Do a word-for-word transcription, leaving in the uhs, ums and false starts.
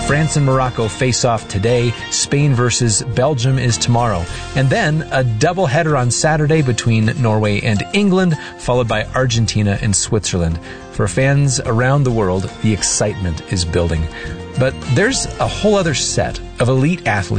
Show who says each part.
Speaker 1: France and Morocco face off today. Spain versus Belgium is tomorrow. And then a doubleheader on Saturday between Norway and England, followed by Argentina and Switzerland. For fans around the world, the excitement is building. But there's a whole other set of elite athletes